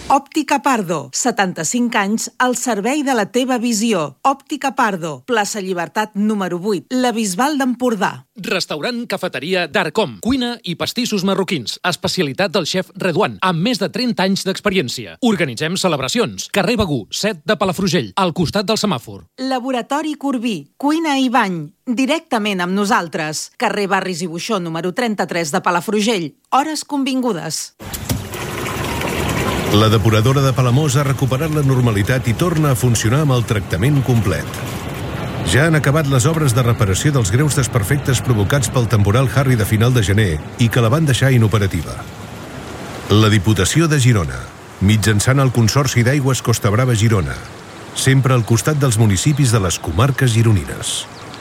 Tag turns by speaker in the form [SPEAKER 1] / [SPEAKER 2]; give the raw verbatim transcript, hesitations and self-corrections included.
[SPEAKER 1] Òptica Pardo, setanta-cinc anys al servei de la teva visió. Òptica Pardo, plaça Llibertat número vuit, la Bisbal d'Empordà.
[SPEAKER 2] Restaurant Cafeteria Darcom, cuina i pastissos marroquins, especialitat del xef Redouan, amb més de trenta anys d'experiència. Organitzem celebracions. Carrer Begú, set de Palafrugell, al costat del semàfor.
[SPEAKER 1] Laboratori Corbí, cuina i bany, directament amb nosaltres. Carrer Barris i Buixó, número trenta-tres de Palafrugell. Hores convingudes.
[SPEAKER 3] La depuradora de Palamós ha recuperat la normalitat i torna a funcionar amb el tractament complet. Ja han acabat les obres de reparació dels greus desperfectes provocats pel temporal Harry de final de gener i que la van deixar inoperativa. La Diputació de Girona, mitjançant el Consorci d'Aigües Costa Brava Girona, sempre al costat dels municipis de les comarques gironines.